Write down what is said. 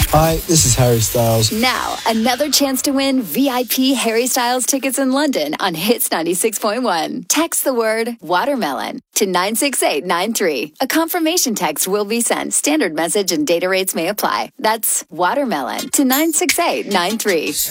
Hi, this is Harry Styles. Now, another chance to win VIP Harry Styles tickets in London on Hits 96.1. Text the word watermelon to 96893. A confirmation text will be sent. Standard message and data rates may apply. That's watermelon to 96893.